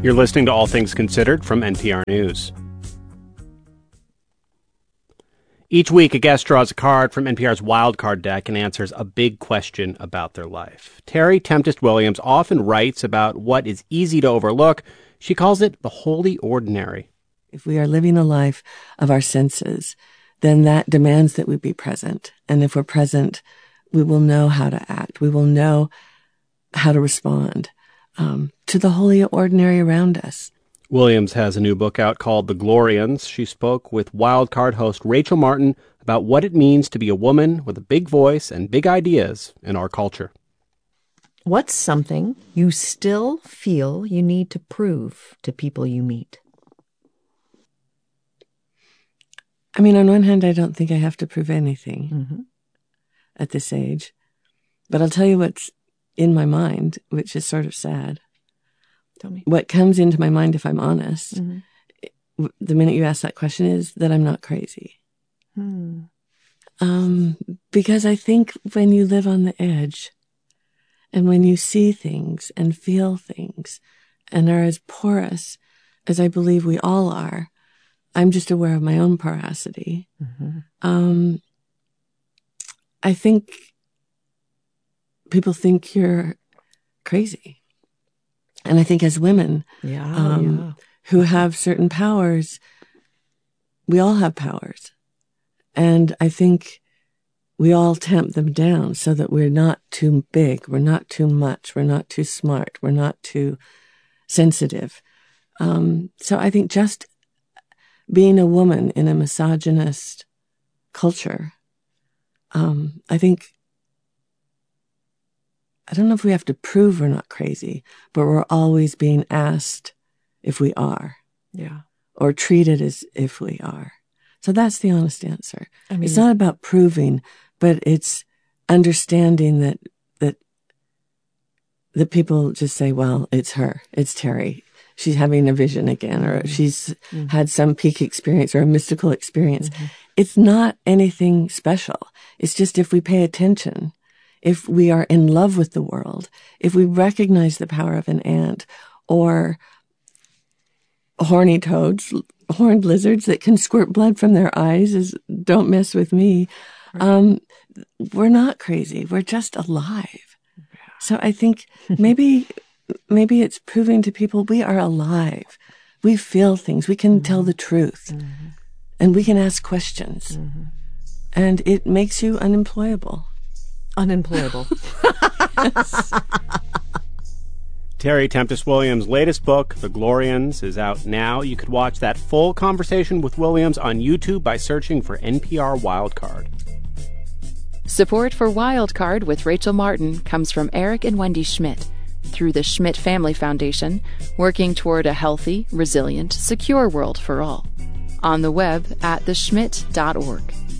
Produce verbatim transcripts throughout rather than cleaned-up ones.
You're listening to All Things Considered from N P R News. Each week, a guest draws a card from N P R's Wild Card deck and answers a big question about their life. Terry Tempest Williams often writes about what is easy to overlook. She calls it the holy ordinary. If we are living a life of our senses, then that demands that we be present. And if we're present, we will know how to act. We will know how to respond um, to the holy ordinary around us. Williams has a new book out called The Glorians. She spoke with Wild Card host Rachel Martin about what it means to be a woman with a big voice and big ideas in our culture. What's something you still feel you need to prove to people you meet? I mean, on one hand, I don't think I have to prove anything Mm-hmm. at this age. But I'll tell you what's in my mind, which is sort of sad. Tell me. What comes into my mind, if I'm honest, Mm-hmm. the minute you ask that question, is that I'm not crazy. Hmm. Um, because I think when you live on the edge and when you see things and feel things and are as porous as I believe we all are, I'm just aware of my own porosity. Mm-hmm. Um, I think people think you're crazy. And I think as women Yeah, um, yeah. who have certain powers, we all have powers. And I think we all tamp them down so that we're not too big, we're not too much, we're not too smart, we're not too sensitive. Um, so I think just being a woman in a misogynist culture, um, I think, I don't know if we have to prove we're not crazy, but we're always being asked if we are. Yeah. Or treated as if we are. So that's the honest answer. I mean, it's not about proving, but it's understanding that, that, that people just say, well, it's her, it's Terry. She's having a vision again, or she's mm-hmm. had some peak experience or a mystical experience. Mm-hmm. It's not anything special. It's just if we pay attention, if we are in love with the world, if we recognize the power of an ant or horny toads, horned lizards that can squirt blood from their eyes, is don't mess with me. Right. Um, we're not crazy. We're just alive. Yeah. So I think maybe... Maybe it's proving to people we are alive. We feel things. We can mm-hmm. tell the truth. Mm-hmm. And we can ask questions. Mm-hmm. And it makes you unemployable. Unemployable. Terry Tempest Williams' latest book, The Glorians, is out now. You could watch that full conversation with Williams on YouTube by searching for N P R Wildcard. Support for Wildcard with Rachel Martin comes from Eric and Wendy Schmidt, through the Schmidt Family Foundation, working toward a healthy, resilient, secure world for all. On the web at the schmidt dot org.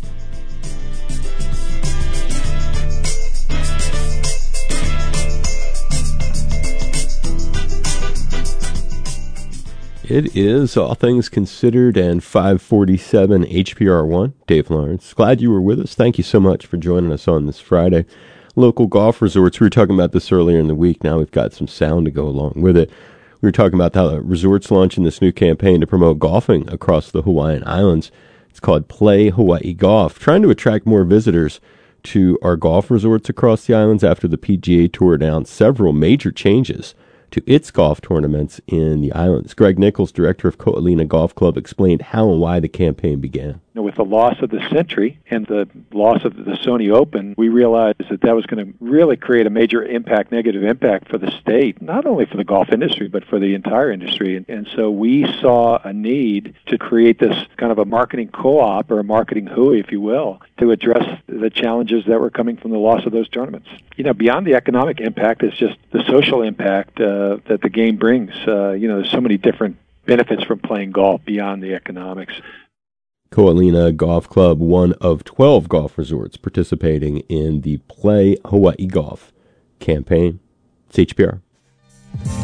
It is All Things Considered and five forty-seven H P R one. Dave Lawrence, glad you were with us. Thank you so much for joining us on this Friday. Local golf resorts. We were talking about this earlier in the week. Now we've got some sound to go along with it. We were talking about how resorts launching this new campaign to promote golfing across the Hawaiian Islands. It's called Play Hawaii Golf, trying to attract more visitors to our golf resorts across the islands after the P G A Tour announced several major changes to its golf tournaments in the islands. Greg Nichols, director of Ko'olina Golf Club, explained how and why the campaign began. With the loss of the Sentry and the loss of the Sony Open, we realized that that was going to really create a major impact, negative impact for the state, not only for the golf industry, but for the entire industry. And, and so we saw a need to create this kind of a marketing co-op, or a marketing H U I, if you will, to address the challenges that were coming from the loss of those tournaments. You know, beyond the economic impact, it's just the social impact uh, that the game brings. Uh, you know, there's so many different benefits from playing golf beyond the economics. Ko'olina Golf Club, one of twelve golf resorts participating in the Play Hawaii Golf campaign. It's H P R.